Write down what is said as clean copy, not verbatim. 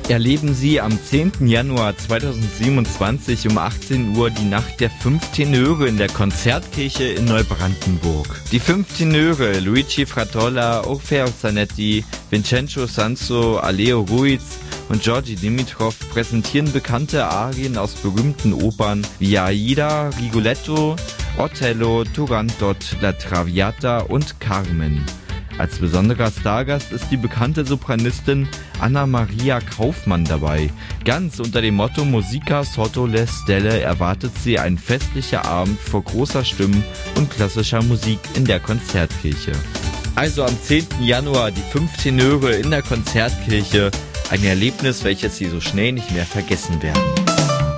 Erleben Sie am 10. Januar 2027 um 18 Uhr die Nacht der 5 Tenöre in der Konzertkirche in Neubrandenburg. Die 5 Tenöre Luigi Frattolla, Orfeo Zanetti, Vincenzo Sanso, Aleo Ruiz und Georgi Dimitrov präsentieren bekannte Arien aus berühmten Opern wie Aida, Rigoletto, Otello, Turandot, La Traviata und Carmen. Als besonderer Stargast ist die bekannte Sopranistin Anna-Maria Kaufmann dabei. Ganz unter dem Motto Musica sotto le stelle erwartet sie ein festlicher Abend vor großer Stimmen und klassischer Musik in der Konzertkirche. Also am 10. Januar die 5 Tenöre in der Konzertkirche. Ein Erlebnis, welches Sie so schnell nicht mehr vergessen werden.